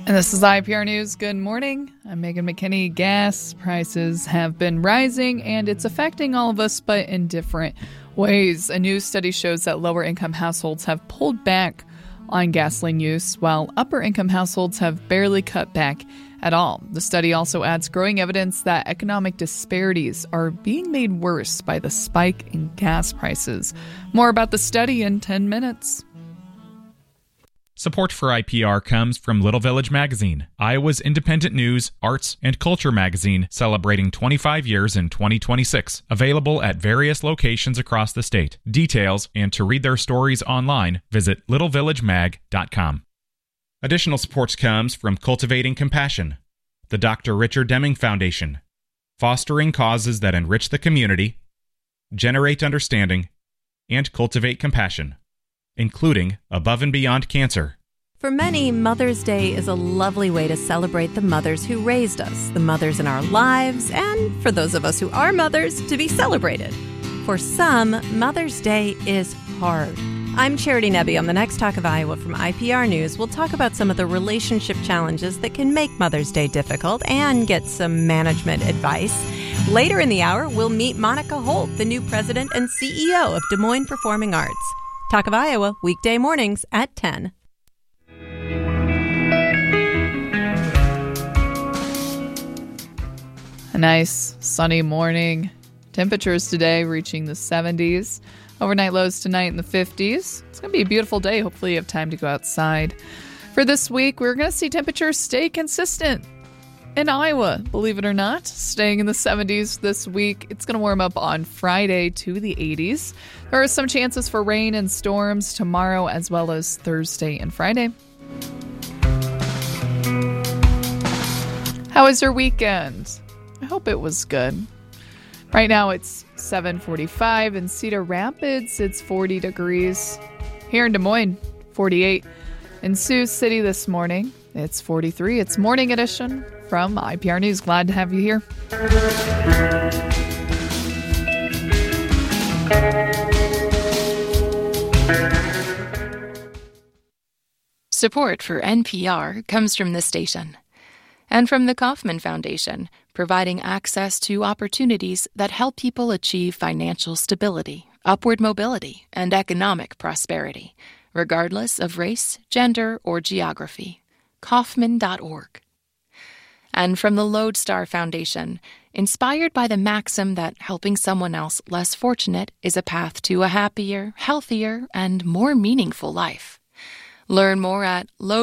And this is IPR News. Good morning. I'm Megan McKinney. Gas prices have been rising, and it's affecting all of us, but in different ways. A new study shows that lower-income households have pulled back on gasoline use, while upper-income households have barely cut back at all. The study also adds growing evidence that economic disparities are being made worse by the spike in gas prices. More about the study in 10 minutes. Support for IPR comes from Little Village Magazine, Iowa's independent news, arts, and culture magazine celebrating 25 years in 2026. Available at various locations across the state. Details and to read their stories online, visit littlevillagemag.com. Additional support comes from Cultivating Compassion, the Dr. Richard Deming Foundation, fostering causes that enrich the community, generate understanding, and cultivate compassion, including Above and Beyond Cancer. For many, Mother's Day is a lovely way to celebrate the mothers who raised us, the mothers in our lives, and for those of us who are mothers, to be celebrated. For some, Mother's Day is hard. I'm Charity Nebbe. On the next Talk of Iowa from IPR News, we'll talk about some of the relationship challenges that can make Mother's Day difficult and get some management advice. Later in the hour, we'll meet Monica Holt, the new president and CEO of Des Moines Performing Arts. Talk of Iowa, weekday mornings at 10. A nice sunny morning. Temperatures today reaching the 70s. Overnight lows tonight in the 50s. It's going to be a beautiful day. Hopefully you have time to go outside. For this week, we're going to see temperatures stay consistent in Iowa, believe it or not. Staying in the 70s this week. It's going to warm up on Friday to the 80s. There are some chances for rain and storms tomorrow as well as Thursday and Friday. How was your weekend? I hope it was good. Right now it's 7:45 in Cedar Rapids. It's 40 degrees. Here in Des Moines, 48. In Sioux City this morning, it's 43. It's Morning Edition from IPR News. Glad to have you here. Support for NPR comes from this station and from the Kauffman Foundation, providing access to opportunities that help people achieve financial stability, upward mobility, and economic prosperity, regardless of race, gender, or geography. Kauffman.org. And from the Lodestar Foundation, inspired by the maxim that helping someone else less fortunate is a path to a happier, healthier, and more meaningful life. Learn more at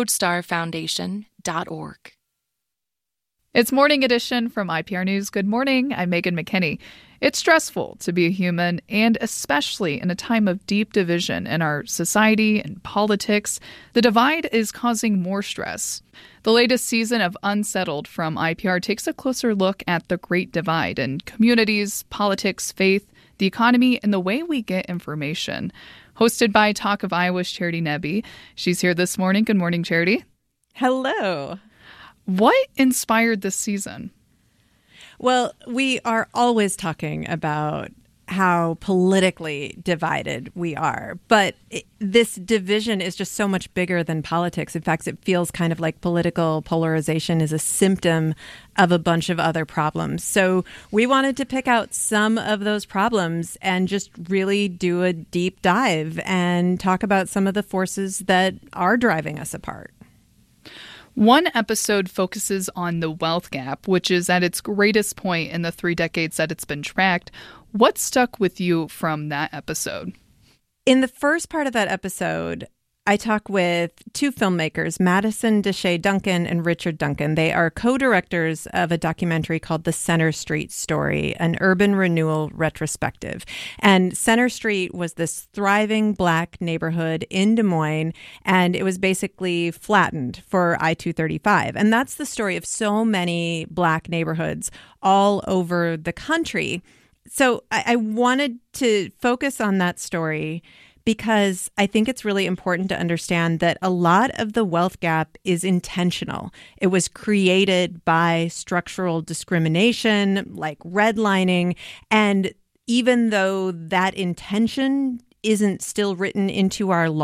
lodestarfoundation.org. It's Morning Edition from IPR News. Good morning. I'm Megan McKinney. It's stressful to be a human, and especially in a time of deep division in our society and politics, the divide is causing more stress. The latest season of Unsettled from IPR takes a closer look at the Great Divide in communities, politics, faith, the economy, and the way we get information. Hosted by Talk of Iowa's Charity Nebbe. She's here this morning. Good morning, Charity. Hello. What inspired this season? Well, we are always talking about how politically divided we are, but this division is just so much bigger than politics. In fact, it feels kind of like political polarization is a symptom of a bunch of other problems. So we wanted to pick out some of those problems and just really do a deep dive and talk about some of the forces that are driving us apart. One episode focuses on the wealth gap, which is at its greatest point in the 3 decades that it's been tracked. What stuck with you from that episode? In the first part of that episode, I talk with two filmmakers, Madison Deshay Duncan and Richard Duncan. They are co-directors of a documentary called The Center Street Story, an urban renewal retrospective. And Center Street was this thriving Black neighborhood in Des Moines, and it was basically flattened for I-235. And that's the story of so many Black neighborhoods all over the country. So I wanted to focus on that story because I think it's really important to understand that a lot of the wealth gap is intentional. It was created by structural discrimination, like redlining. And even though that intention isn't still written into our law,